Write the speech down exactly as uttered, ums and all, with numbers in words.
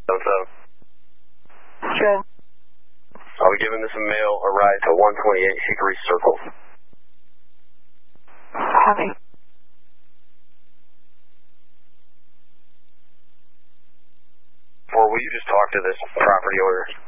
What's up? Good. I'll be giving this a mail a ride to one twenty-eight Hickory Circle. Copy. Or will you just talk to this property owner?